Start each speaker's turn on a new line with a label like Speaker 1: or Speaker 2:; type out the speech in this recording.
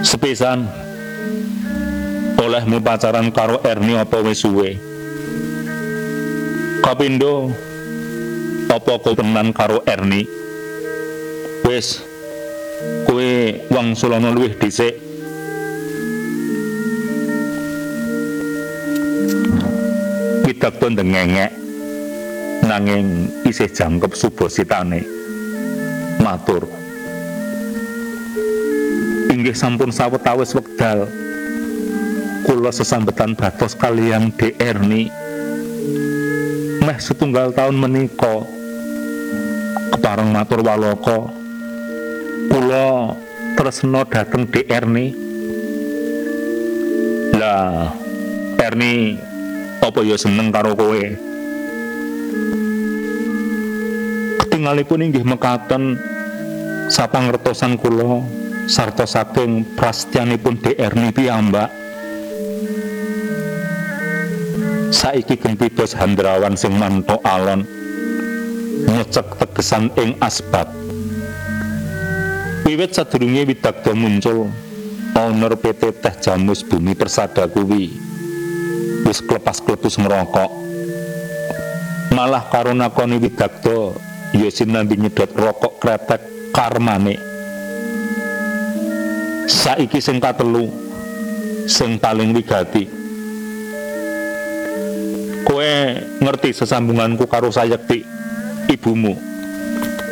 Speaker 1: Sepisan olehmu pacaran karo Erni apa wis suwe? Kapindho apa kowe tenan karo Erni? Wis kowe wangsulana luwih dhisik. Widakta ndengengek nanging isih jangkep Subasitane matur, inggih sampun sawetawis wekdal kula sesambetan batos kaliyan Erni. Meh setunggal taun menika kepareng matur waloka kula tresna dhateng Erni. Lah Erni apa ya seneng karo kowe? Ketingalipun inggih mekaten sapangertosan kula sarta saking prastyanipun Erni piyambak. Saiki gempidos handrawan sing mantuk alon nyecek tegesan ing asbab. Wiwit sadurunge Widakta muncul, owner PT Teh Jamus Bumi Persada kuwi wis klepas-klepus ngerokok. Malah karo nakoni Widakta ya sinambi nyedot rokok kretek karmane. Saiki sing katelu sing paling wigati, kowe ngerti sesambunganku karo Sayekti ibumu?